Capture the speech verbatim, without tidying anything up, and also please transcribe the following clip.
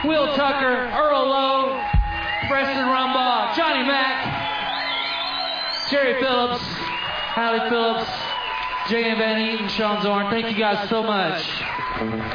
Will Tucker, Earl Lowe, Preston Rumbaugh, Johnny Mack, Jerry Phillips, Hallie Phillips, J M Van Eaton, Sean Zorn. Thank you guys so much.